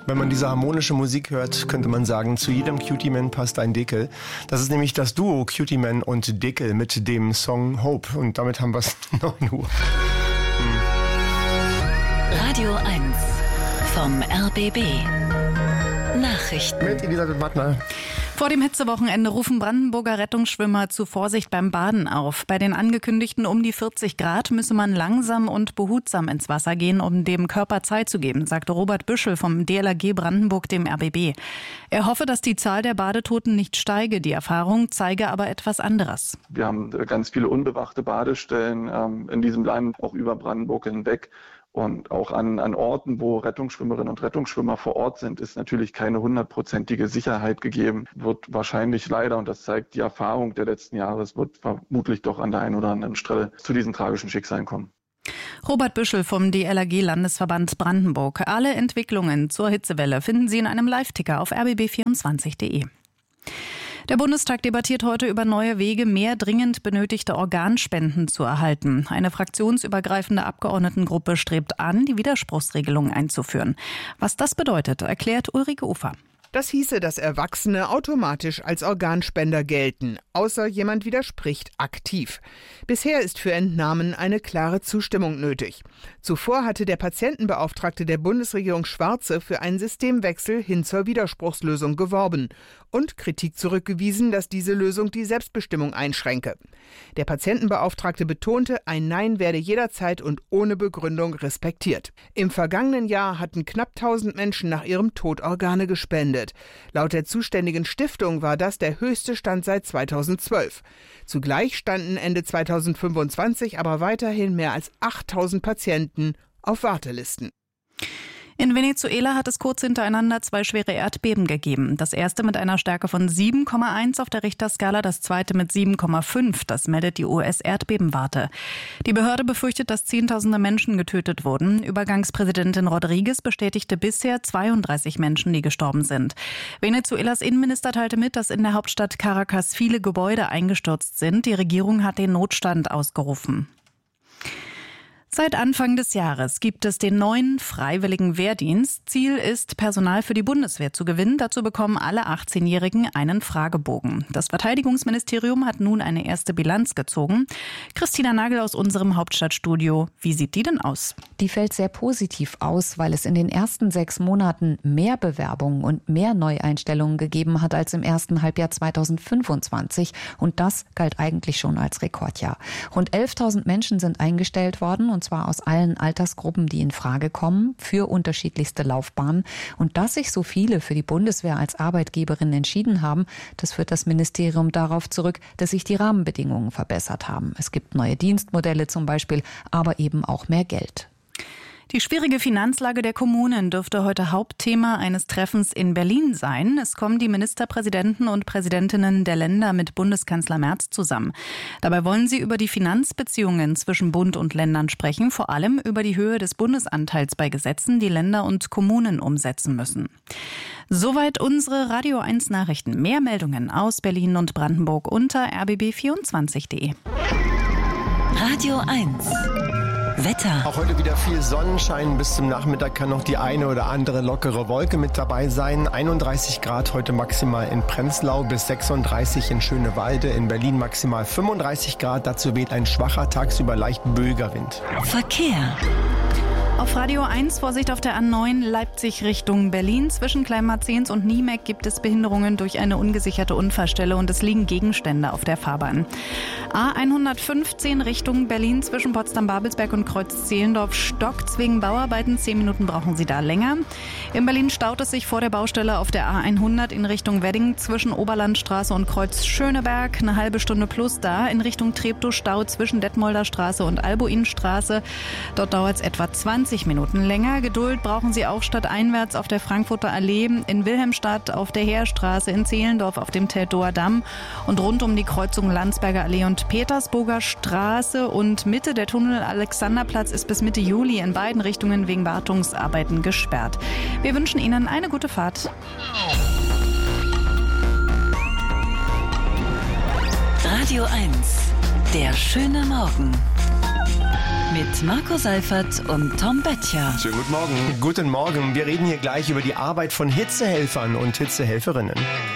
Wenn man diese harmonische Musik hört, könnte man sagen, zu jedem Cutie Man passt ein Deckel. Das ist nämlich das Duo Cutie Man und Deckel mit dem Song Hope. Und damit haben wir es 9 Uhr. Radio 1 vom RBB. Nachrichten. Mit Elisabeth Mattner. Vor dem Hitzewochenende rufen Brandenburger Rettungsschwimmer zu Vorsicht beim Baden auf. Bei den angekündigten um die 40 Grad müsse man langsam und behutsam ins Wasser gehen, um dem Körper Zeit zu geben, sagte Robert Büschel vom DLRG Brandenburg dem RBB. Er hoffe, dass die Zahl der Badetoten nicht steige. Die Erfahrung zeige aber etwas anderes. Wir haben ganz viele unbewachte Badestellen in diesem Land, auch über Brandenburg hinweg. Und auch an Orten, wo Rettungsschwimmerinnen und Rettungsschwimmer vor Ort sind, ist natürlich keine 100%ige Sicherheit gegeben. Wird wahrscheinlich leider, und das zeigt die Erfahrung der letzten Jahre, es wird vermutlich doch an der einen oder anderen Stelle zu diesen tragischen Schicksalen kommen. Robert Büschel vom DLRG Landesverband Brandenburg. Alle Entwicklungen zur Hitzewelle finden Sie in einem Live-Ticker auf rbb24.de. Der Bundestag debattiert heute über neue Wege, mehr dringend benötigte Organspenden zu erhalten. Eine fraktionsübergreifende Abgeordnetengruppe strebt an, die Widerspruchsregelung einzuführen. Was das bedeutet, erklärt Ulrike Ufer. Das hieße, dass Erwachsene automatisch als Organspender gelten, außer jemand widerspricht aktiv. Bisher ist für Entnahmen eine klare Zustimmung nötig. Zuvor hatte der Patientenbeauftragte der Bundesregierung Schwarze für einen Systemwechsel hin zur Widerspruchslösung geworben und Kritik zurückgewiesen, dass diese Lösung die Selbstbestimmung einschränke. Der Patientenbeauftragte betonte, ein Nein werde jederzeit und ohne Begründung respektiert. Im vergangenen Jahr hatten knapp 1000 Menschen nach ihrem Tod Organe gespendet. Laut der zuständigen Stiftung war das der höchste Stand seit 2012. Zugleich standen Ende 2025 aber weiterhin mehr als 8000 Patienten auf Wartelisten. In Venezuela hat es kurz hintereinander 2 schwere Erdbeben gegeben. Das erste mit einer Stärke von 7,1 auf der Richterskala, das zweite mit 7,5. Das meldet die US-Erdbebenwarte. Die Behörde befürchtet, dass Zehntausende Menschen getötet wurden. Übergangspräsidentin Rodriguez bestätigte bisher 32 Menschen, die gestorben sind. Venezuelas Innenminister teilte mit, dass in der Hauptstadt Caracas viele Gebäude eingestürzt sind. Die Regierung hat den Notstand ausgerufen. Seit Anfang des Jahres gibt es den neuen freiwilligen Wehrdienst. Ziel ist, Personal für die Bundeswehr zu gewinnen. Dazu bekommen alle 18-Jährigen einen Fragebogen. Das Verteidigungsministerium hat nun eine erste Bilanz gezogen. Christina Nagel aus unserem Hauptstadtstudio. Wie sieht die denn aus? Die fällt sehr positiv aus, weil es in den ersten 6 Monaten mehr Bewerbungen und mehr Neueinstellungen gegeben hat als im ersten Halbjahr 2025. Und das galt eigentlich schon als Rekordjahr. Rund 11.000 Menschen sind eingestellt worden, und zwar aus allen Altersgruppen, die in Frage kommen, für unterschiedlichste Laufbahnen. Und dass sich so viele für die Bundeswehr als Arbeitgeberin entschieden haben, das führt das Ministerium darauf zurück, dass sich die Rahmenbedingungen verbessert haben. Es gibt neue Dienstmodelle zum Beispiel, aber eben auch mehr Geld. Die schwierige Finanzlage der Kommunen dürfte heute Hauptthema eines Treffens in Berlin sein. Es kommen die Ministerpräsidenten und Präsidentinnen der Länder mit Bundeskanzler Merz zusammen. Dabei wollen sie über die Finanzbeziehungen zwischen Bund und Ländern sprechen, vor allem über die Höhe des Bundesanteils bei Gesetzen, die Länder und Kommunen umsetzen müssen. Soweit unsere Radio 1 Nachrichten. Mehr Meldungen aus Berlin und Brandenburg unter rbb24.de. Radio 1 Wetter. Auch heute wieder viel Sonnenschein. Bis zum Nachmittag kann noch die eine oder andere lockere Wolke mit dabei sein. 31 Grad heute maximal in Prenzlau, bis 36 in Schönewalde. In Berlin maximal 35 Grad. Dazu weht ein schwacher, tagsüber leicht böiger Wind. Verkehr. Auf Radio 1 Vorsicht auf der A9 Leipzig Richtung Berlin. Zwischen Kleinmarzens und Niemeck gibt es Behinderungen durch eine ungesicherte Unfallstelle und es liegen Gegenstände auf der Fahrbahn. A115 Richtung Berlin zwischen Potsdam-Babelsberg und Kreuz-Zehlendorf stockt's wegen Bauarbeiten. 10 Minuten brauchen Sie da länger. In Berlin staut es sich vor der Baustelle auf der A100 in Richtung Wedding zwischen Oberlandstraße und Kreuz Schöneberg. Eine halbe Stunde plus da. In Richtung Treptow Stau zwischen Detmolder Straße und Albuinstraße. Dort dauert es etwa 20 Minuten länger. Geduld brauchen Sie auch stadteinwärts auf der Frankfurter Allee, in Wilhelmstadt auf der Heerstraße, in Zehlendorf auf dem Teltower Damm und rund um die Kreuzung Landsberger Allee und Petersburger Straße. Und Mitte der Tunnel Alexanderplatz ist bis Mitte Juli in beiden Richtungen wegen Wartungsarbeiten gesperrt. Wir wünschen Ihnen eine gute Fahrt. Radio 1, der schöne Morgen. Mit Marco Seifert und Tom Böttcher. Schönen guten Morgen. Guten Morgen. Wir reden hier gleich über die Arbeit von Hitzehelfern und Hitzehelferinnen.